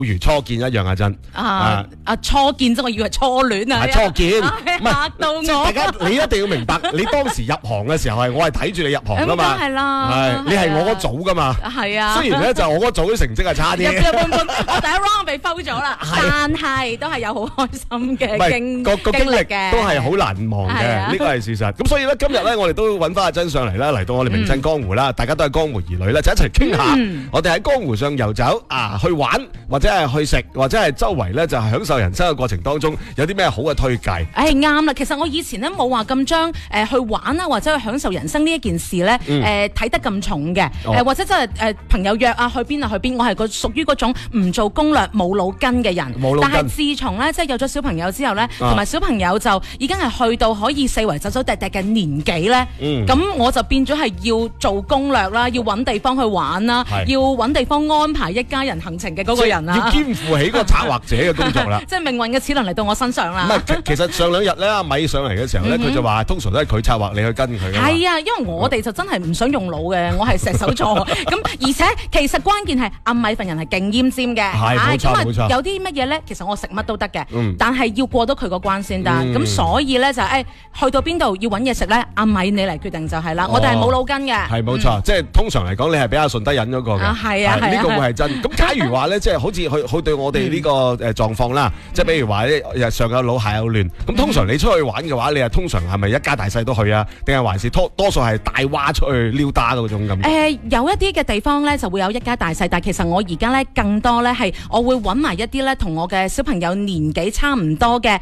如初見一樣啊！真初見啫，我以為初戀啊， 初見， 唔係嚇到我。 大家你一定要明白，你當時入行嘅時候我係睇住你入行噶嘛， 係啦， 係你係我嗰組噶嘛， 係啊。 雖然咧就我嗰組啲成績係差啲， 一般般，我第一 round 被 foul 咗啦，但係都係有好開心嘅經歷嘅， 都係好難忘嘅，呢個係事實。咁所以咧，今日咧我哋都揾翻阿珍上嚟啦，嚟到我哋名震江湖啦，大家都係江湖兒女咧，就一齊傾下，我哋喺江湖上遊走去玩或者係去食或者係周圍咧就係享受人生嘅過程當中，有啲咩好嘅推介？ 啱啦，其實我以前咧冇話咁將去玩啊或者去享受人生呢一件事咧睇得咁重嘅，或者真係朋友約啊去邊，我係屬於嗰種唔做攻略冇腦筋嘅人。但係自從咧即係有咗小朋友之後咧，同埋小朋友就已經係去到可以四圍走走趯趯嘅年紀咧，咁我就變咗係要做攻略啦，要揾地方去玩啦，要揾地方安排一家人行程嘅嗰個人啦， 要肩負起個策劃者嘅工作啦。 即係命運嘅齒輪嚟到我身上啦。 唔係，其實上兩日咧，阿米上嚟嘅時候咧，佢就話通常都係佢策劃，你去跟佢。 係啊，因為我哋就真係唔想用腦嘅，我係石手座。咁而且其實關鍵係阿米份人係勁奄尖嘅。 係冇錯冇錯。 有啲乜嘢咧？其實我食乜都得嘅，但係要過到佢個關先得。咁所以咧就去到邊度要揾嘢食咧，阿米你嚟決定就係啦。我哋係冇腦筋嘅。係冇錯，即係通常嚟講，你係比較順得人嗰個嘅。 係啊， 呢個會係真。咁假如話咧，即係好似佢對我哋呢個狀況啦，即係比如話上有老下有亂。咁通常你出去玩嘅話，你係通常係咪一家大細都去啊？定係還是多數係帶娃出去溜達嗰種咁？ 有一啲嘅地方咧就會有一家大細，但係其實我而家咧更多咧係我會揾埋一啲咧同我嘅小朋友年紀差唔多嘅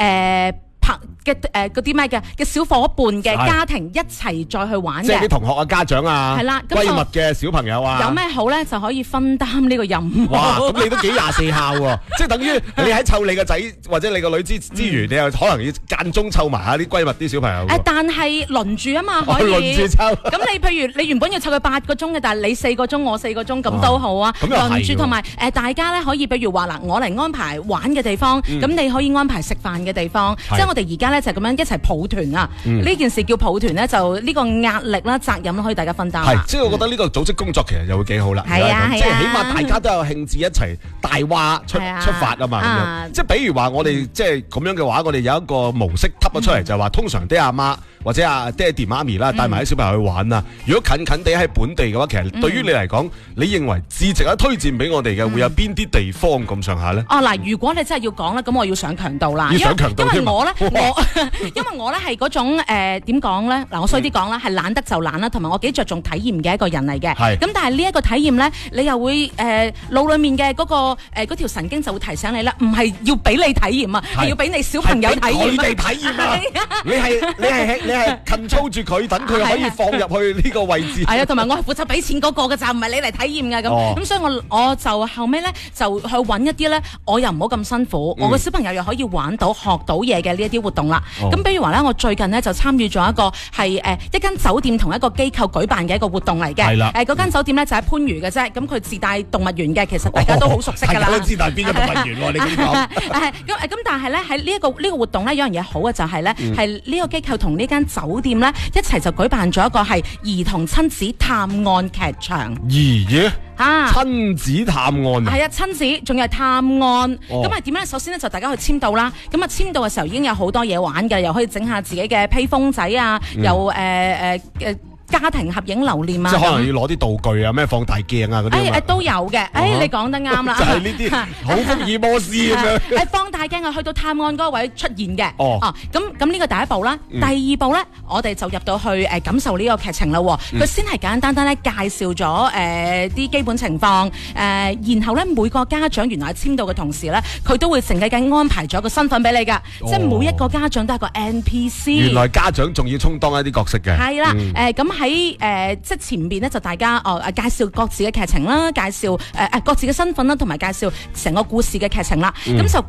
嗰啲咩嘅小伙伴嘅家庭一齊再去玩嘅， 即係啲同學啊、家長啊、 係啦、 閨蜜嘅小朋友啊， 有咩好咧就可以分擔呢個任務。 哇！咁你都幾廿四孝喎，即係等於你喺湊你個仔或者你個女之餘，你又可能要間中湊埋下啲閨蜜啲小朋友。 但係輪住啊嘛，可以輪住湊。 咁你譬如你原本要湊佢8個鐘嘅，但係你4個鐘，我4個鐘咁都好啊。輪住同埋大家咧可以，譬如話嗱，我嚟安排玩嘅地方，咁你可以安排食飯嘅地方，即係我哋而家咧就咁樣一齊抱團啊！呢件事叫抱團咧，就呢個壓力啦、責任可以大家分擔。 係，即係我覺得呢個組織工作其實又會幾好啦。 係啊， 即係起碼大家都有興致一齊帶娃出發啊嘛。咁樣，即係比如話我哋即係咁樣嘅話，我哋有一個模式揼咗出嚟，就係話通常啲阿媽或者阿爹哋媽咪啦，帶埋啲小朋友去玩啊。如果近近地喺本地嘅話，其實對於你嚟講，你認為至值得推薦俾我哋嘅會有邊啲地方咁上下咧？ 嗱，如果你真係要講咧，咁我要上強度啦。 要上強度添。 因為我咧係嗰種點講咧？嗱，我衰啲講啦，係懶得就懶啦，同埋我幾着重體驗嘅一個人嚟嘅。係。咁但係呢一個體驗咧，你又會腦裡面嘅嗰條神經就會提醒你啦，唔係要俾你體驗啊，係要俾你小朋友體驗。 佢哋體驗啊！你係近操住佢，等佢可以放入去呢個位置。係啊，同埋我係負責俾錢嗰個嘅，就唔係你嚟體驗嘅咁。咁所以我就後尾咧就去揾一啲咧，我又唔好咁辛苦，我個小朋友又可以玩到學到嘢嘅呢一啲活動啦。咁比如話咧，我最近咧就參與咗一個係一間酒店同一個機構舉辦嘅一個活動嚟嘅。係啦。嗰間酒店咧就喺番禺嘅啫，咁佢自帶動物園嘅，其實大家都好熟悉㗎啦。 大家都知道邊個動物園喎？你咁講。 咁但係咧喺呢個活動咧有樣嘢好嘅就係咧係呢個機構同呢間酒店咧一齊就舉辦咗一個係兒童親子探案劇場。 咦？親子探案係啊，親子仲有係探案。咁係點咧？首先咧就大家去簽到啦。咁啊簽到嘅時候已經有好多嘢玩嘅，又可以整下自己嘅披風仔啊，又家庭合影留念啊， 即係可能要攞啲道具啊，咩放大鏡啊嗰啲。都有嘅。你講得啱啦。 就係呢啲好福爾摩斯咁樣。 放大鏡係去到探案嗰個位出現嘅。咁呢個第一步啦。第二步咧，我哋就入到去感受呢個劇情啦。佢先係簡簡單單咧介紹咗啲基本情況，然後咧每個家長原來簽到嘅同時咧，佢都會靜雞雞安排咗個身份俾你㗎。即係每一個家長都係個 NPC。 原來家長仲要充當一啲角色嘅。 係啦。咁喺即係前邊咧就大家介紹各自嘅劇情啦，介紹各自嘅身份啦，同埋介紹成個故事嘅劇情啦。咁就講到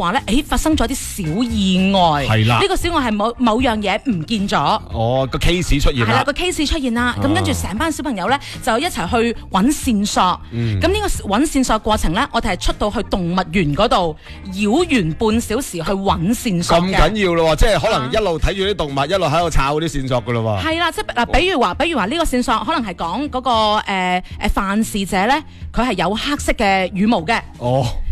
話咧，發生咗啲小意外。 係啦， 呢個小意外係某樣嘢唔見咗。 哦，個 case 出現啦。 係啦，個 case 出現啦。咁跟住成班小朋友咧就一齊去揾線索。咁呢個揾線索過程咧，我哋係出到去動物園嗰度繞完半小時去揾線索嘅。 咁緊要咯，即係可能一路睇住啲動物，一路喺度抄啲線索噶咯喎。 係啦，即係嗱，比如話呢個線索可能係講嗰個犯事者咧，佢係有黑色嘅羽毛嘅。 哦。